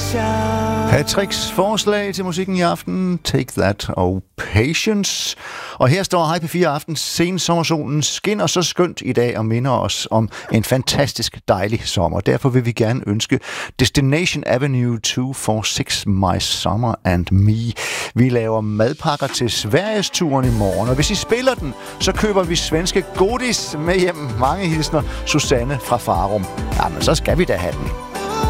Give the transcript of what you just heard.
Patricks forslag til musikken i aften, Take That og Patience. Og her står Hej P4 Aften. Sensommersolen skinner så skønt i dag og minder os om en fantastisk dejlig sommer. Derfor vil vi gerne ønske Destination Avenue 246 My Summer and Me. Vi laver madpakker til Sverigesturen i morgen, og hvis I spiller den, så køber vi svenske godis med hjem. Mange hilsner, Susanne fra Farum. Jamen, så skal vi da have den.